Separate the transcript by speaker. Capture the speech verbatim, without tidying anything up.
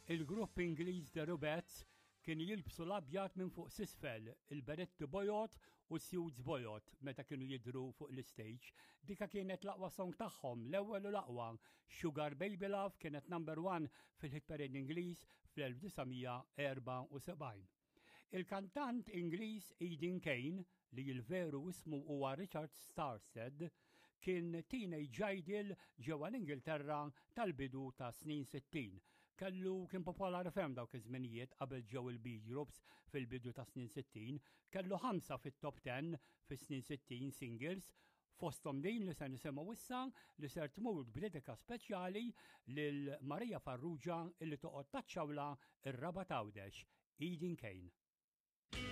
Speaker 1: Il-grupp Ingliż The Rubettes kien jilbsu l-abjad minn fuq s'isfel, il-beretti bojot u s-suits bojot meta kienu jidhru fuq l-istage. Dika kienet l-aqwa song tagħhom, l-ewwel u l-aqwa. Sugar Baby Love kienet number one fil-hit parade Ingliż fl-elf-tisa' Il-kantant Ingliż Aidan Kane, li l-veru ismu huwa Richard Starsted, kien teenage idol ġewwa l-Ingilterra tal-bidu ta' snin sittin. Kellu kien popolari ferm dawk iż-żminijiet qabel ġew il-B groups fil-bidu ta' snin sittin, kellu ħamsa fit-top ten fis-snin sittin singles, fosthom din li se nisimgħu issa li ser tmur b'dedika speċjali lil Marija Farrugia illi toqgħod taċċawla ir-raba' tgħawdex, Aidan Kane.